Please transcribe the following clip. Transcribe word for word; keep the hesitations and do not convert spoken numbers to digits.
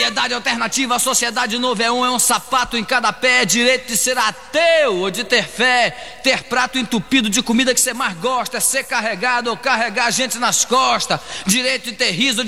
Sociedade alternativa, a sociedade novo é um, é um sapato em cada pé. Direito de ser ateu ou de ter fé. Ter prato entupido de comida que você mais gosta. É ser carregado ou carregar gente nas costas. Direito de ter riso ou de